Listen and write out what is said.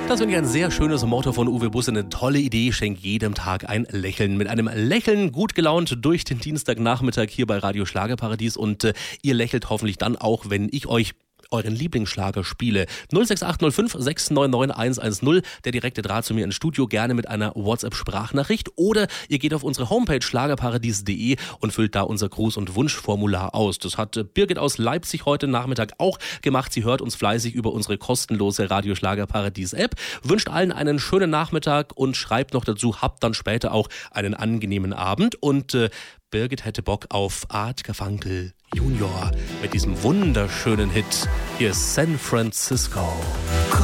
Das finde ich ein sehr schönes Motto von Uwe Busse, eine tolle Idee. Schenk jedem Tag ein Lächeln. Mit einem Lächeln gut gelaunt durch den Dienstagnachmittag hier bei Radio Schlagerparadies. Und ihr lächelt hoffentlich dann auch, wenn ich euch euren Lieblingsschlager spiele. 06805 699 110, der direkte Draht zu mir ins Studio, gerne mit einer WhatsApp-Sprachnachricht. Oder ihr geht auf unsere Homepage schlagerparadies.de und füllt da unser Gruß- und Wunschformular aus. Das hat Birgit aus Leipzig heute Nachmittag auch gemacht. Sie hört uns fleißig über unsere kostenlose Radio Schlagerparadies-App, wünscht allen einen schönen Nachmittag und schreibt noch dazu, habt dann später auch einen angenehmen Abend. Und Birgit hätte Bock auf Art Garfunkel Junior mit diesem wunderschönen Hit. Hier ist San Francisco.